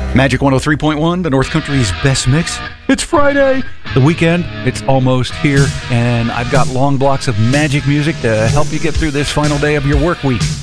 Magic 103.1, the North Country's best mix. It's Friday, the weekend, it's almost here, and I've got long blocks of magic music to help you get through this final day of your work week.